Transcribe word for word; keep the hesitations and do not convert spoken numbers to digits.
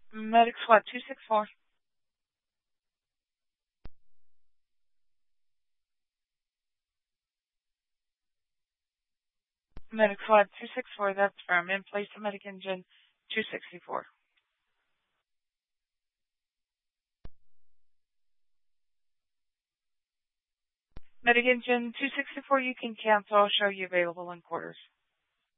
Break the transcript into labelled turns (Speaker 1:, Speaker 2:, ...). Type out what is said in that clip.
Speaker 1: Medic SWAT two six four. Medic SWAT two six four, that's firm. In place of Medic Engine two sixty-four. Medic Engine two sixty-four, you can cancel. I'll show you available in quarters.